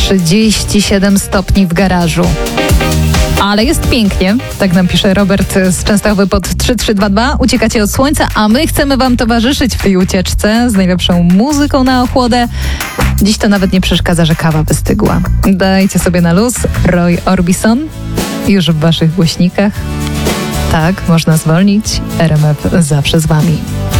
37 stopni w garażu. Ale jest pięknie, tak nam pisze Robert z Częstochowy pod 3322. Uciekacie od słońca, a my chcemy wam towarzyszyć w tej ucieczce z najlepszą muzyką na ochłodę. Dziś to nawet nie przeszkadza, że kawa wystygła. Dajcie sobie na luz. Roy Orbison już w waszych głośnikach. Tak, można zwolnić. RMF zawsze z wami.